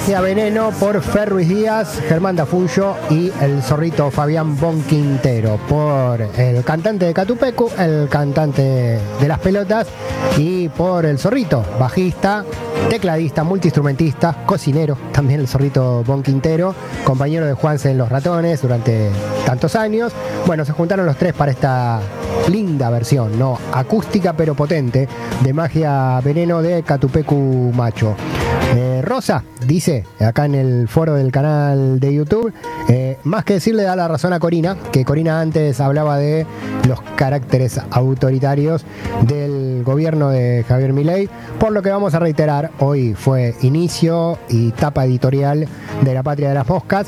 Magia Veneno por Fer Ruiz Díaz, Germán Dafunyo y el zorrito Fabián Bonquintero, por el cantante de Catupecu, el cantante de Las Pelotas, y por el zorrito, bajista, tecladista, multiinstrumentista, cocinero, también el zorrito Bonquintero, compañero de Juanse en Los Ratones durante tantos años. Bueno, se juntaron los tres para esta linda versión, no acústica pero potente, de Magia Veneno de Catupecu Macho. Rosa dice acá en el foro del canal de YouTube, más que decirle, da la razón a Corina, que Corina antes hablaba de los caracteres autoritarios del gobierno de Javier Milei, por lo que vamos a reiterar, hoy fue inicio y tapa editorial de La Patria de las Moscas,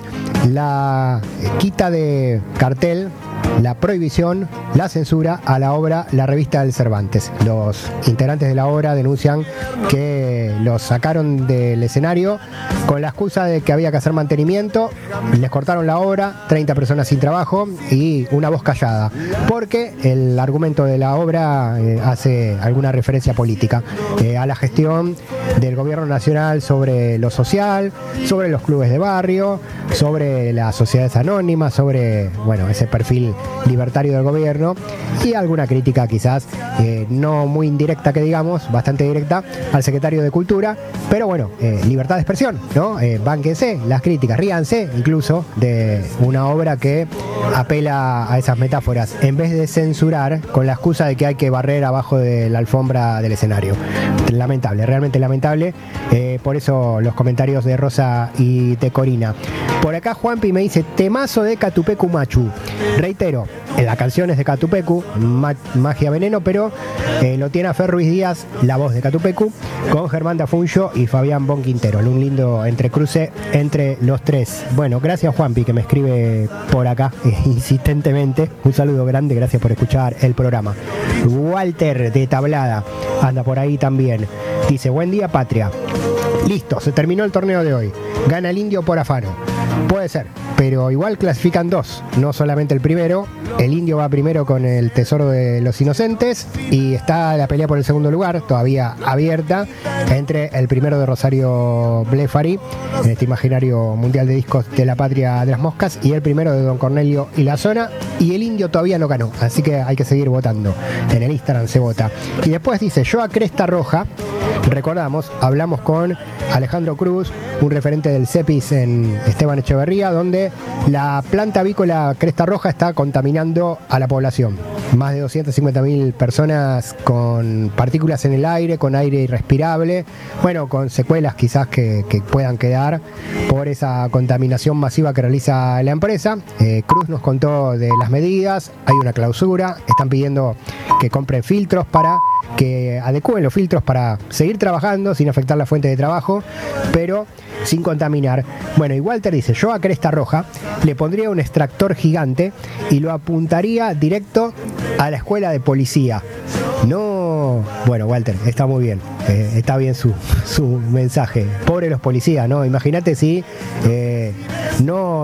la quita de cartel, la prohibición, la censura a la obra La Revista del Cervantes. Los integrantes de la obra denuncian que los sacaron del escenario con la excusa de que había que hacer mantenimiento, les cortaron la obra, 30 personas sin trabajo y una voz callada, porque el argumento de la obra hace alguna referencia política a la gestión del gobierno nacional sobre lo social, sobre los clubes de barrio, sobre las sociedades anónimas, sobre, bueno, ese perfil libertario del gobierno, y alguna crítica quizás no muy indirecta, que digamos, bastante directa al secretario de Cultura, pero bueno, libertad de expresión, ¿no? Bánquense las críticas, ríanse incluso de una obra que apela a esas metáforas, en vez de censurar con la excusa de que hay que barrer abajo de la alfombra del escenario. Lamentable, realmente lamentable. Por eso los comentarios de Rosa y de Corina. Por acá Juanpi me dice, temazo de Catupecu Machu. Reitero, la canción es de Catupecu, Magia Veneno, pero lo tiene a Fer Ruiz Díaz, la voz de Catupecu, con Germán Dafunyo y Fabián Bonquintero. Un lindo entrecruce entre los tres. Bueno, gracias Juanpi, que me escribe por acá insistentemente. Un saludo grande, gracias por escuchar el programa. Walter de Tablada anda por ahí también. Dice, buen día Patria. Listo, se terminó el torneo de hoy. Gana el Indio por afano. Puede ser, pero igual clasifican dos, no solamente el primero. El Indio va primero con el Tesoro de los Inocentes y está la pelea por el segundo lugar, todavía abierta, entre el primero de Rosario Blefari, en este imaginario mundial de discos de La Patria de las Moscas, y el primero de Don Cornelio y la Zona, y el Indio todavía no ganó, así que hay que seguir votando. En el Instagram se vota. Y después dice, yo a Cresta Roja, recordamos, hablamos con Alejandro Cruz, un referente del CEPIS en Esteban Echeverría, donde la planta avícola Cresta Roja está contaminando a la población. Más de 250.000 personas con partículas en el aire, con aire irrespirable, bueno, con secuelas quizás que puedan quedar por esa contaminación masiva que realiza la empresa. Cruz nos contó de las medidas, hay una clausura, están pidiendo que compren filtros para que adecúen los filtros para seguir trabajando sin afectar la fuente de trabajo, pero sin contaminar. Bueno, y Walter dice, yo a Cresta Roja le pondría un extractor gigante y lo apuntaría directo a la escuela de policía. No, bueno, Walter, está muy bien, está bien su mensaje. Pobre los policías, ¿no? Imagínate si no